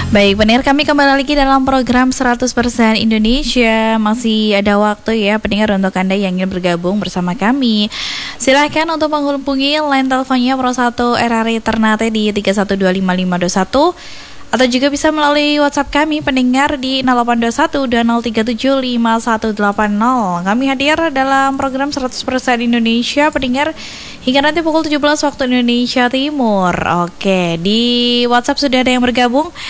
Baik, pendengar kami kembali lagi dalam program 100% Indonesia. Masih ada waktu ya pendengar untuk Anda yang ingin bergabung bersama kami. Silahkan untuk menghubungi line teleponnya Pro 1 RRI Ternate di 31255521 atau juga bisa melalui WhatsApp kami pendengar di 0821 20375180. Kami hadir dalam program 100% Indonesia pendengar hingga nanti pukul 17 waktu Indonesia Timur. Oke, di WhatsApp sudah ada yang bergabung.